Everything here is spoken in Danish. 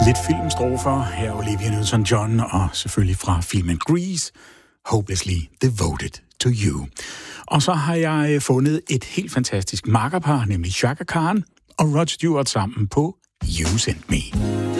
Lidt filmstrofer, her Olivia Newton-John, og selvfølgelig fra filmen Grease, Hopelessly Devoted to You. Og så har jeg fundet et helt fantastisk makkerpar, nemlig Chaka Khan og Rod Stewart sammen på You Sent Me.